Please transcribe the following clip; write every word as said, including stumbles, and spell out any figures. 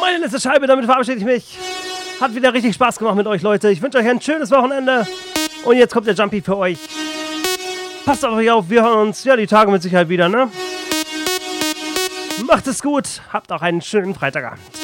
Meine letzte Scheibe, damit verabschiede ich mich. Hat wieder richtig Spaß gemacht mit euch, Leute. Ich wünsche euch ein schönes Wochenende. Und jetzt kommt der Jumpy für euch. Passt auf euch auf, wir hören uns ja die Tage mit Sicherheit wieder, ne? Macht es gut, habt auch einen schönen Freitagabend.